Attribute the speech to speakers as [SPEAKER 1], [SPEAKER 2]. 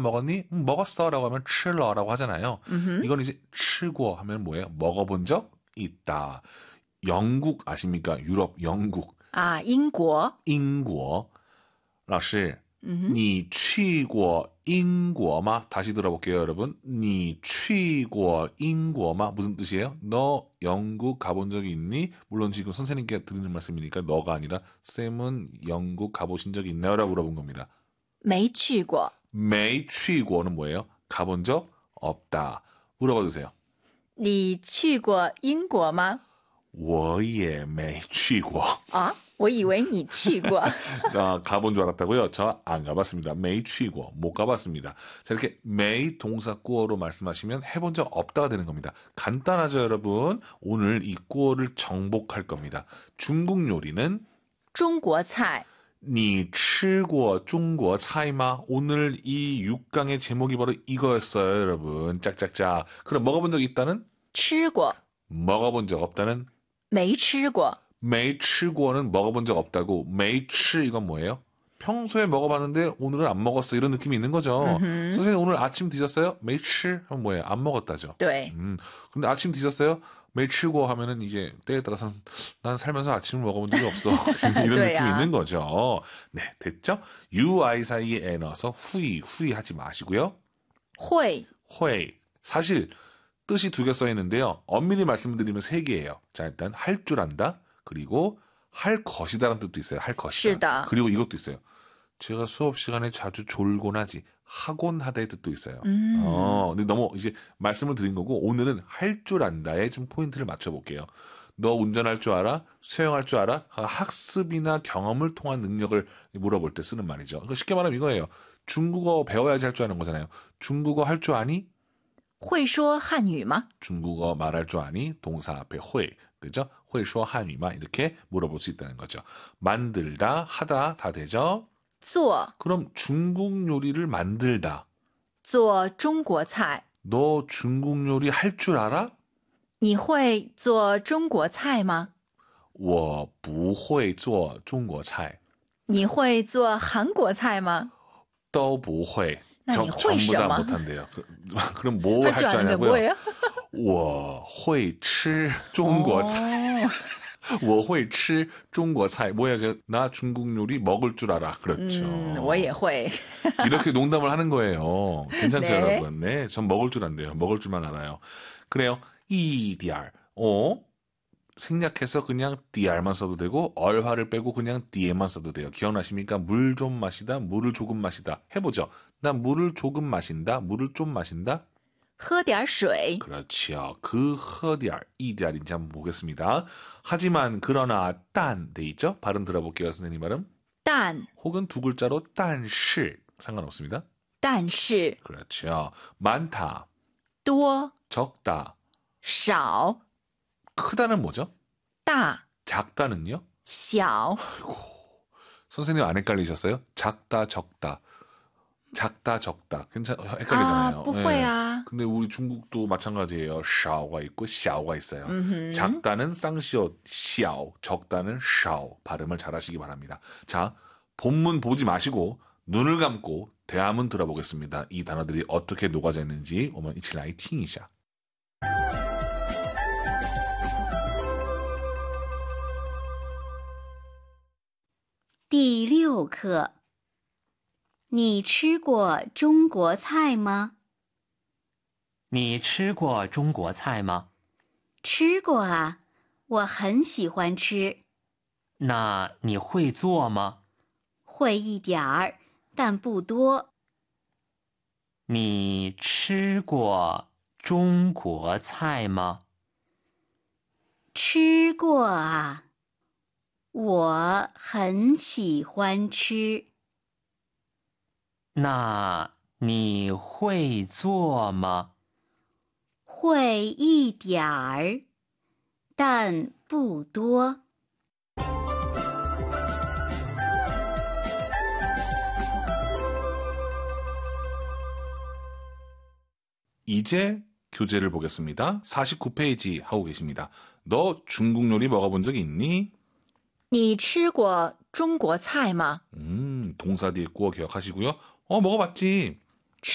[SPEAKER 1] 먹었니? 먹었어 라고 하면 吃了 라고 하잖아요. 이건 이제 吃过 하면 뭐예요? 먹어본 적 있다. 영국 아십니까? 유럽 영국.
[SPEAKER 2] 아, 인고.
[SPEAKER 1] 英国. 老师, 你去过英国吗? 다시 들어볼게요, 여러분. 你去过英国吗? 무슨 뜻이에요? 너 영국 가본 적이 있니? 물론 지금 선생님께 드리는 말씀이니까 너가 아니라 쌤은 영국 가보신 적이 있나요? 라고 물어본 겁니다.
[SPEAKER 2] 没去过.
[SPEAKER 1] 没去过는 뭐예요? 가본 적 없다. 물어봐 주세요.
[SPEAKER 2] 你去过英国吗?
[SPEAKER 1] 我也没去过.
[SPEAKER 2] 아, 我以为你去过.
[SPEAKER 1] 아, 가본 줄 알았다고요? 저 안 가봤습니다. 没去过, 못 가봤습니다. 자, 이렇게 没 동사 꾸어로 말씀하시면 해본 적 없다가 되는 겁니다. 간단하죠, 여러분? 오늘 이 꾸어를 정복할 겁니다. 중국 요리는
[SPEAKER 2] 中国菜.
[SPEAKER 1] 你吃过中国菜吗? 오늘 이 6강의 제목이 바로 이거였어요, 여러분. 짝짝짝. 그럼 먹어본 적 있다는?
[SPEAKER 2] 吃过.
[SPEAKER 1] 먹어본 적 없다는?
[SPEAKER 2] 没吃过.
[SPEAKER 1] 没吃过는 먹어본 적 없다고. 没吃 이건 뭐예요? 평소에 먹어봤는데 오늘은 안 먹었어. 이런 느낌이 있는 거죠. 선생님 오늘 아침 드셨어요? 没吃 하면 뭐예요? 안 먹었다죠.
[SPEAKER 2] 네.
[SPEAKER 1] 근데 아침 드셨어요? 没吃过 하면은 이제 때에 따라서 난 살면서 아침을 먹어본 적이 없어. 이런 느낌이 있는 거죠. 네, 됐죠? UI 사이에 에 넣어서 후이 하지 마시고요.
[SPEAKER 2] 会.
[SPEAKER 1] 사실 뜻이 2개 써 있는데요. 엄밀히 말씀드리면 3개예요. 자, 일단 할 줄 안다. 그리고 할 것이다라는 뜻도 있어요. 할 것이다.
[SPEAKER 2] 是的.
[SPEAKER 1] 그리고 이것도 있어요. 제가 수업 시간에 자주 졸곤 하지. 하곤 하다의 뜻도 있어요. 근데 너무 이제 말씀을 드린 거고 오늘은 할 줄 안다에 좀 포인트를 맞춰볼게요. 너 운전할 줄 알아? 수영할 줄 알아? 학습이나 경험을 통한 능력을 물어볼 때 쓰는 말이죠. 그러니까 쉽게 말하면 이거예요. 중국어 배워야지 할 줄 아는 거잖아요. 중국어 할 줄 아니?
[SPEAKER 2] 会说汉语吗?
[SPEAKER 1] 중국어 말할 줄 아니? 동사 앞에 会, 그죠? 会说汉语吗? 이렇게 물어볼 수 있다는 거죠. 만들다, 하다 다 되죠?
[SPEAKER 2] 做.
[SPEAKER 1] 그럼 중국 요리를 만들다.
[SPEAKER 2] 做中国菜.
[SPEAKER 1] 너 중국 요리 할 줄 알아?
[SPEAKER 2] 你会做中国菜吗?
[SPEAKER 1] 我不会做中国菜.
[SPEAKER 2] 你会做韩国菜吗?
[SPEAKER 1] 都不会.
[SPEAKER 2] 那你会什么?
[SPEAKER 1] 전부 다 못한대요. 그럼 뭐 할 줄 아냐고요? 我会吃中国菜. 我会吃中国菜. 뭐야, 나 중국 요리 먹을 줄 알아. 그렇죠.
[SPEAKER 2] 我也会.
[SPEAKER 1] 이렇게 농담을 하는 거예요. 괜찮죠,
[SPEAKER 2] 네.
[SPEAKER 1] 여러분? 네, 전 먹을 줄 안돼요. 먹을 줄만 알아요. 그래요. EDR. 생략해서 그냥 DR만 써도 되고 얼화를 빼고 그냥 DM만 써도 돼요. 기억나십니까? 물 좀 마시다, 물을 조금 마시다. 해보죠. 나 물을 조금 마신다, 물을 좀 마신다.
[SPEAKER 2] 喝点水.
[SPEAKER 1] 그렇지요. 그 허디알, 이디알인지 한번 보겠습니다. 하지만 그러나 딴 돼 있죠? 발음 들어볼게요. 선생님 발음.
[SPEAKER 2] 但.
[SPEAKER 1] 혹은 2글자로 但是 상관없습니다.
[SPEAKER 2] 但是.
[SPEAKER 1] 그렇죠. 많다.
[SPEAKER 2] 多.
[SPEAKER 1] 적다.
[SPEAKER 2] 少.
[SPEAKER 1] 크다는 뭐죠?
[SPEAKER 2] 大.
[SPEAKER 1] 작다는요?
[SPEAKER 2] 小.
[SPEAKER 1] 아이고, 선생님 안 헷갈리셨어요? 작다, 적다. 작다, 적다. 헷갈리잖아요.
[SPEAKER 2] 不会啊.
[SPEAKER 1] 근데 우리 중국도 마찬가지예요. 샤오가 있고 샤오가 있어요. 작다는 쌍시오, 샤오, 적다는 샤오. 발음을 잘 하시기 바랍니다. 자, 본문 보지 마시고 눈을 감고 대화문 들어보겠습니다. 이 단어들이 어떻게 녹아져 있는지 我们一起来听一下.
[SPEAKER 3] 第6课，你吃过中国菜吗？
[SPEAKER 4] 你吃过中国菜吗？
[SPEAKER 3] 吃过啊，我很喜欢吃。
[SPEAKER 4] 那你会做吗？
[SPEAKER 3] 会一点儿，但不多。
[SPEAKER 4] 你吃过中国菜吗？
[SPEAKER 3] 吃过啊，我很喜欢吃。
[SPEAKER 4] 那你会做吗？
[SPEAKER 3] 会一点儿，但不多。
[SPEAKER 1] 이제 교재를 보겠습니다. 49페이지 하고 계십니다. 너 중국 요리 먹어본 적 있니?
[SPEAKER 2] 你吃过中国菜吗?
[SPEAKER 1] 동사 뒤에 꾸어 기억하시고요. 먹어봤지.